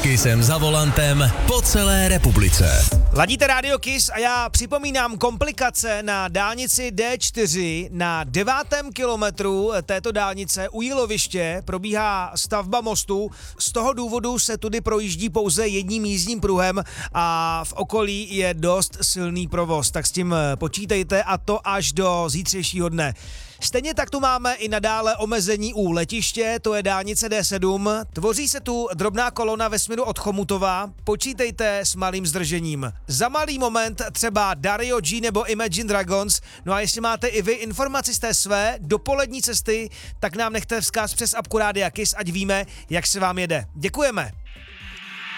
Kissem za volantem po celé republice. Ladíte Radio Kiss a já připomínám komplikace na dálnici D4. Na 9. kilometru této dálnice u Jíloviště probíhá stavba mostu. Z toho důvodu se tudy projíždí pouze jedním jízdním pruhem a v okolí je dost silný provoz. Tak s tím počítejte, a to až do zítřejšího dne. Stejně tak tu máme i nadále omezení u letiště, to je dálnice D7. Tvoří se tu drobná kolona ve směru od Chomutova, počítejte s malým zdržením. Za malý moment třeba Dario G nebo Imagine Dragons, no a jestli máte i vy informaci z té své dopolední cesty, tak nám nechte vzkaz přes apku Rádia Kiss, ať víme, jak se vám jede. Děkujeme.